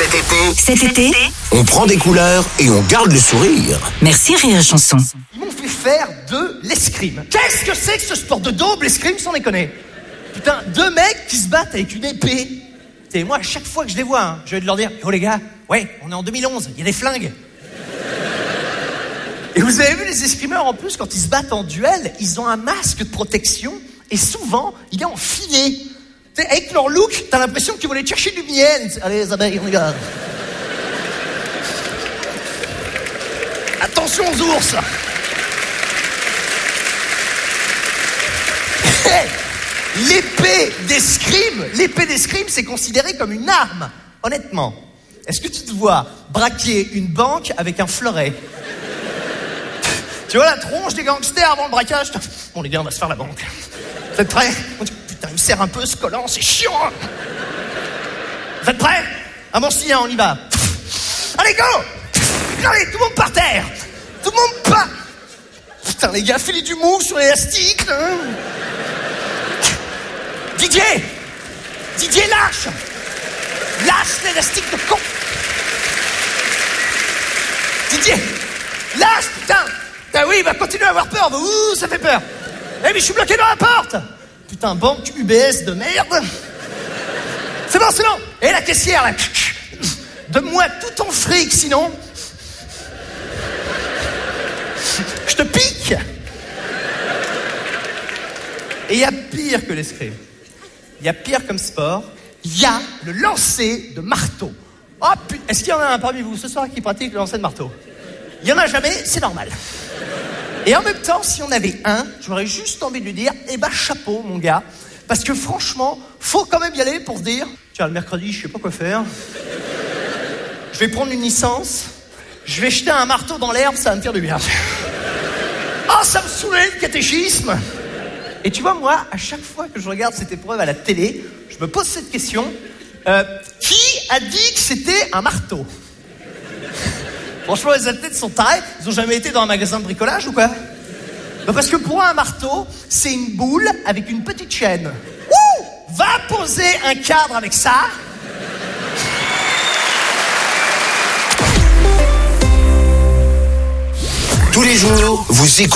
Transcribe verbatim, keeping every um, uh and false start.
Cet été, Cet été, on prend des couleurs et on garde le sourire. merci Rire et Chanson. Ils m'ont fait faire de l'escrime. Qu'est-ce que c'est que ce sport de daube, l'escrime, sans déconner? Putain, deux mecs qui se battent avec une épée. Et moi, à chaque fois que je les vois, hein, je vais leur dire « Oh les gars, ouais, on est en deux mille onze, il y a des flingues !» Et vous avez vu les escrimeurs, en plus, quand ils se battent en duel, ils ont un masque de protection et souvent, il est en filet. T'sais, avec leur look, t'as l'impression qu'ils vont aller chercher du miel. Allez les abeilles, on y va. Attention aux ours. L'épée d'escrime, l'épée d'escrime, c'est considéré comme une arme. Honnêtement, est-ce que tu te vois braquer une banque avec un fleuret? Tu vois la tronche des gangsters avant le braquage? Bon les gars, on va se faire la banque. Vous êtes prêts? Putain, il me serre un peu ce collant, c'est chiant. Vous êtes prêts? Ah bon si, hein, on y va. Allez, go! Allez, tout le monde par terre. Tout le monde par... Putain les gars, filez du mou sur l'élastique. Hein. Didier! Didier, lâche! Lâche l'élastique de con! Didier! Lâche, putain! Ah oui, il va continuer à avoir peur. Ouh, ça fait peur. Eh mais je suis bloqué dans la porte. Putain, banque U B S de merde. C'est bon, c'est bon. Et la caissière, là. Donne-moi tout ton fric, sinon... je te pique. Et il y a pire que l'escrime. Il y a pire comme sport. Il y a le lancer de marteau. Oh putain, est-ce qu'il y en a un parmi vous ce soir qui pratique le lancer de marteau? Il y en a jamais, c'est normal. Et en même temps, si on avait un, j'aurais juste envie de lui dire, eh ben chapeau mon gars, parce que franchement, faut quand même y aller pour se dire, tiens le mercredi, je sais pas quoi faire, je vais prendre une licence, je vais jeter un marteau dans l'herbe, ça va me faire du bien. Oh, ça me saoulait le catéchisme. Et tu vois, moi, à chaque fois que je regarde cette épreuve à la télé, je me pose cette question, euh, qui a dit que c'était un marteau? Franchement, les athlètes sont tarés. Ils ont jamais été dans un magasin de bricolage ou quoi? Bah parce que pour un marteau, c'est une boule avec une petite chaîne. Ouh! Va poser un cadre avec ça. Tous les jours, vous écoutez.